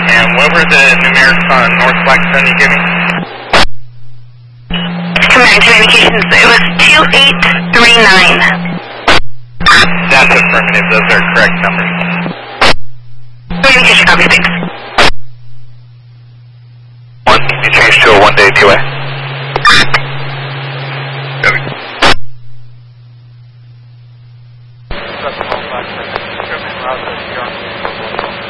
And what were the numerics on North Blackstone you gave me? Command Communications, it was 2839. That's affirmative. Those are correct numbers. Communication copy, thanks.